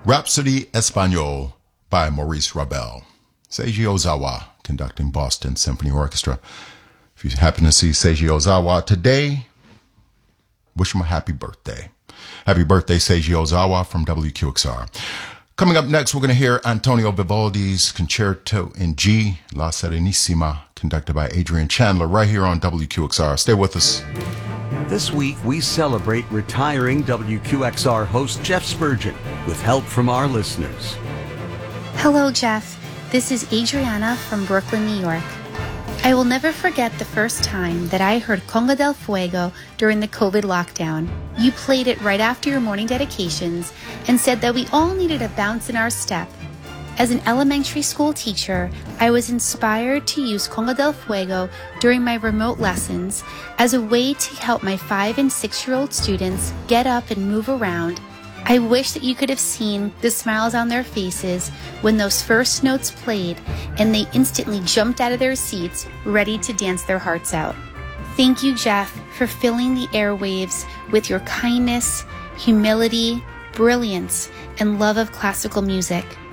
Rhapsody Espagnole by Maurice Ravel. Seiji Ozawa conducting Boston Symphony Orchestra. If you happen to see Seiji Ozawa today, wish him a happy birthday. Happy birthday, Seiji Ozawa from WQXR. Coming up next, we're going to hear Antonio Vivaldi's Concerto in G, La Serenissima, conducted by Adrian Chandler, right here on WQXR. Stay with us. This week, we celebrate retiring WQXR host Jeff Spurgeon with help from our listeners. Hello, Jeff. This is Adriana from Brooklyn, New York. I will never forget the first time that I heard Conga del Fuego during the COVID lockdown. You played it right after your morning dedications and said that we all needed a bounce in our step. As an elementary school teacher, I was inspired to use Conga del Fuego during my remote lessons as a way to help my 5- and 6-year-old students get up and move around. I wish that you could have seen the smiles on their faces when those first notes played and they instantly jumped out of their seats, ready to dance their hearts out. Thank you, Jeff, for filling the airwaves with your kindness, humility, brilliance, and love of classical music.